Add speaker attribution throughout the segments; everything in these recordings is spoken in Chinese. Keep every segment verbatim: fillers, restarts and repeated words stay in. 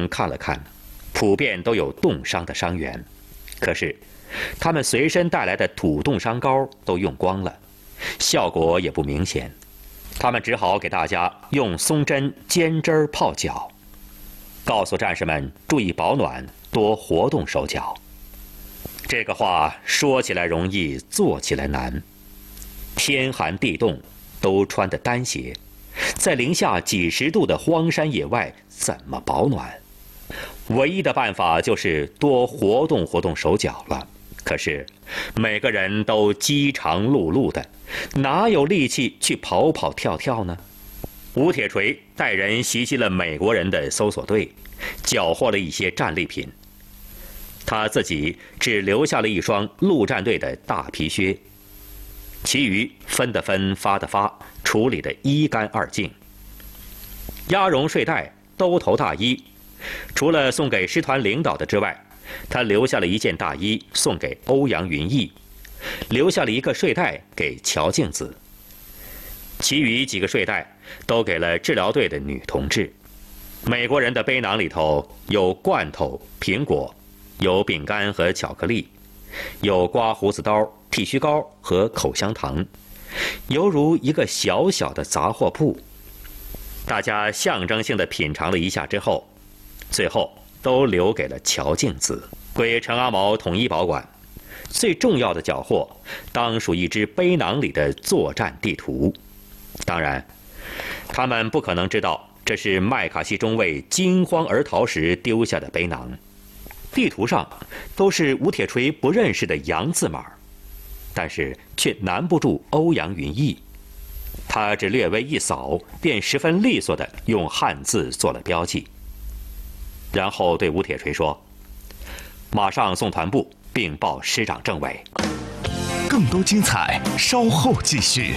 Speaker 1: 荣看了看，普遍都有冻伤的伤员，可是他们随身带来的土冻伤膏都用光了，效果也不明显。他们只好给大家用松针煎汁儿泡脚，告诉战士们注意保暖，多活动手脚。这个话说起来容易，做起来难。天寒地冻，都穿的单鞋，在零下几十度的荒山野外怎么保暖？唯一的办法就是多活动活动手脚了。可是每个人都饥肠辘辘的，哪有力气去跑跑跳跳呢？吴铁锤带人袭击了美国人的搜索队，缴获了一些战利品。他自己只留下了一双陆战队的大皮靴，其余分的分，发的发，处理得一干二净。鸭绒睡袋、兜头大衣，除了送给师团领导的之外，他留下了一件大衣送给欧阳云逸，留下了一个睡袋给乔静子，其余几个睡袋都给了治疗队的女同志。美国人的背囊里头有罐头、苹果，有饼干和巧克力，有刮胡子刀、剃须膏和口香糖，犹如一个小小的杂货铺。大家象征性地品尝了一下之后，最后都留给了乔静子，归陈阿毛统一保管。最重要的缴获当属一只背囊里的作战地图。当然，他们不可能知道这是麦卡锡中尉惊慌而逃时丢下的背囊。地图上都是吴铁锤不认识的洋字码，但是却难不住欧阳云逸。他只略微一扫，便十分利索地用汉字做了标记，然后对吴铁锤说：“马上送团部，并报师长政委。”
Speaker 2: 更多精彩稍后继续。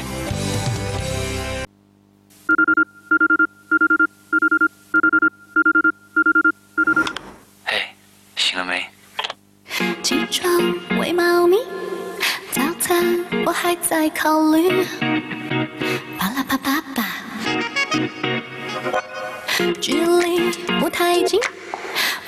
Speaker 3: 嘿，醒了没？
Speaker 4: 起床喂猫咪，早餐我还在考虑。巴拉巴巴巴，距离不太近，